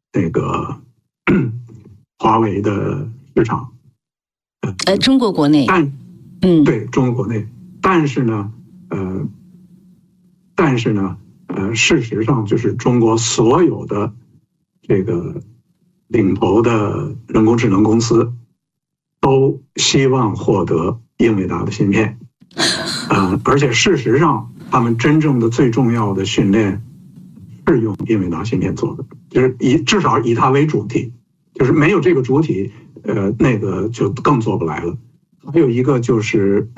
那个华为的市场。 中国国内， 对，中国国内，但是呢，事实上就是中国所有的这个领头的人工智能公司都希望获得英伟达的芯片，而且事实上，他们真正的最重要的训练是用英伟达芯片做的，就是至少以它为主体，就是没有这个主体，那个就更做不来了。还有一个就是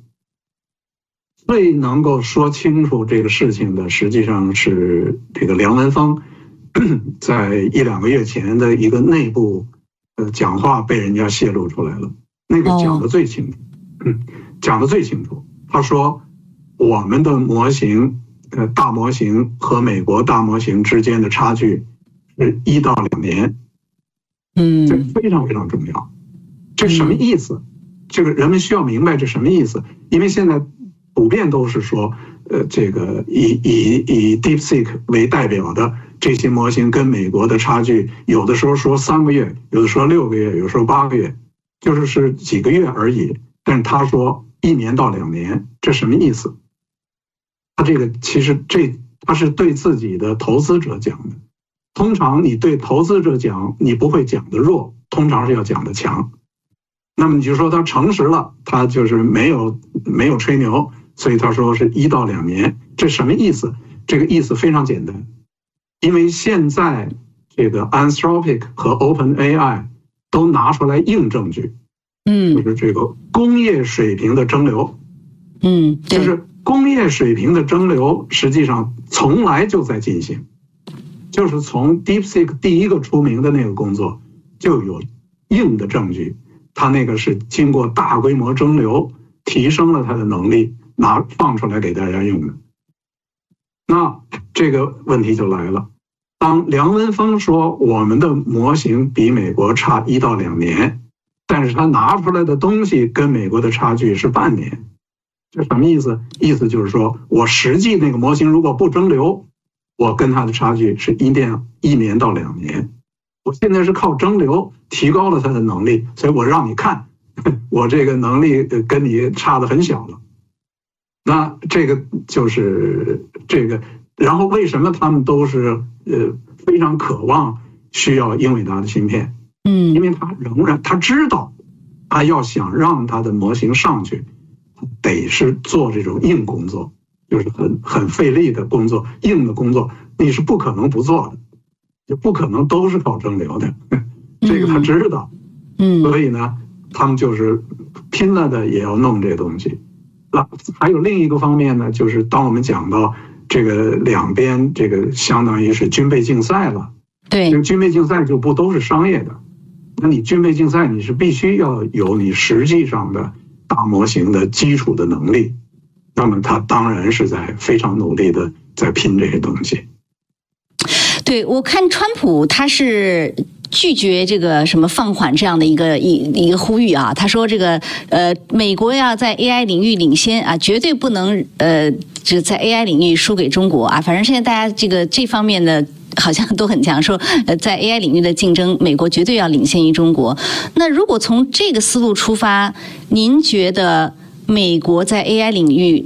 最能够说清楚这个事情的，实际上是这个梁文峰在1-2个月前的一个内部讲话被人家泄露出来了，那个讲得最清楚，讲得最清楚。他说我们的模型，大模型和美国大模型之间的差距是1到2年，这非常非常重要。这什么意思？这个人们需要明白这什么意思，因为现在普遍都是说，这个以 DeepSeek 为代表的这些模型跟美国的差距，有的时候说3个月，有的说6个月，有的说8个月，就是几个月而已。但是他说1年到2年，这什么意思？他这个其实他是对自己的投资者讲的。通常你对投资者讲，你不会讲的弱，通常是要讲的强。那么你就说他诚实了，他就是没有吹牛，所以他说是1到2年，这什么意思？这个意思非常简单，因为现在这个 Anthropic 和 OpenAI 都拿出来硬证据，就是这个工业水平的蒸馏，就是工业水平的蒸馏，实际上从来就在进行，就是从 DeepSeek 第一个出名的那个工作就有硬的证据。他那个是经过大规模蒸馏，提升了他的能力，放出来给大家用的。那这个问题就来了，当梁文峰说我们的模型比美国差1到2年，但是他拿出来的东西跟美国的差距是半年，这什么意思？意思就是说我实际那个模型如果不蒸馏，我跟他的差距是1年到2年。我现在是靠蒸馏提高了他的能力，所以我让你看，我这个能力跟你差得很小了。那这个就是这个，然后为什么他们都是非常渴望需要英伟达的芯片？因为他知道，他要想让他的模型上去，得是做这种硬工作，就是很费力的工作，硬的工作你是不可能不做的。就不可能都是靠蒸馏的，这个他知道，所以呢，他们就是拼了的也要弄这东西。还有另一个方面呢，就是当我们讲到这个两边这个相当于是军备竞赛了， 对， 军备竞赛就不都是商业的，那你军备竞赛你是必须要有你实际上的大模型的基础的能力，那么他当然是在非常努力的在拼这些东西。 对，我看川普他是拒绝这个什么放缓这样的一个呼吁啊，他说这个美国要在 AI 领域领先啊，绝对不能就在 AI 领域输给中国啊，反正现在大家这方面的好像都很强，说在 AI 领域的竞争，美国绝对要领先于中国。那如果从这个思路出发，您觉得美国在 AI 领域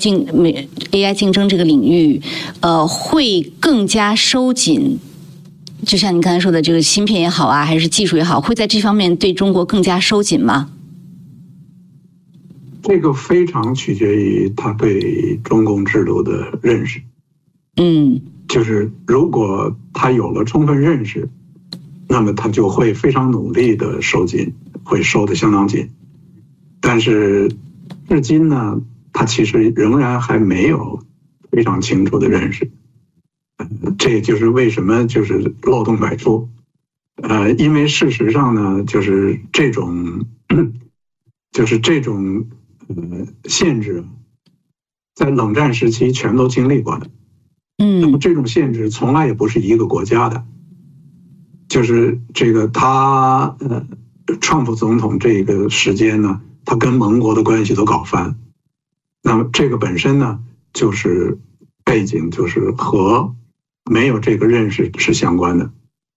AI 竞争这个领域会更加收紧，就像你刚才说的这个芯片也好啊，还是技术也好，会在这方面对中国更加收紧吗？ 这个非常取决于他对中共制度的认识。就是如果他有了充分认识，那么他就会非常努力的收紧，会收得相当紧。但是至今呢，他其实仍然还没有非常清楚的认识。这就是为什么就是漏洞百出。因为事实上呢，就是这种限制，在冷战时期全都经历过的。那么这种限制从来也不是一个国家的，就是这个川普总统这个时间呢，他跟盟国的关系都搞翻。那么这个本身呢，就是背景就是和没有这个认识是相关的。